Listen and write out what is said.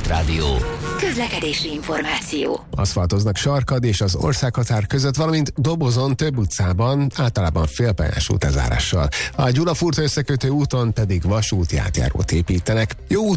Rádió. Közlekedési információ. Aszfaltoznak Sarkad és az országhatár között, valamint Dobozon több utcában, általában félpályás útezárással. A Gyulafurta összekötő úton pedig vasúti átjárót építenek. Jó